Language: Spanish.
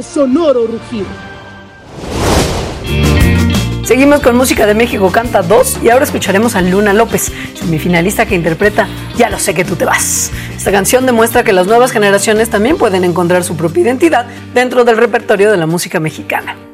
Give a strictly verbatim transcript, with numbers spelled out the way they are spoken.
sonoro rugido. Seguimos con música de México Canta dos y ahora escucharemos a Luna López, semifinalista que interpreta Ya lo sé que tú te vas. Esta canción demuestra que las nuevas generaciones también pueden encontrar su propia identidad dentro del repertorio de la música mexicana.